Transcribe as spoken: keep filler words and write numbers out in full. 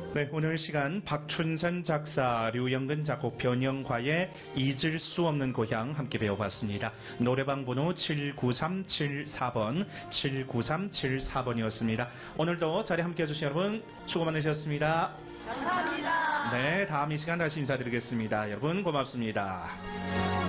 네, 오늘 시간 박춘선 작사, 류영근 작곡 변형과의 잊을 수 없는 고향 함께 배워봤습니다. 노래방 번호 칠구삼 칠사 번, 칠구삼 칠사 번이었습니다. 오늘도 자리 함께 해주신 여러분 수고 많으셨습니다. 감사합니다. 네, 다음 이 시간 다시 인사드리겠습니다. 여러분 고맙습니다.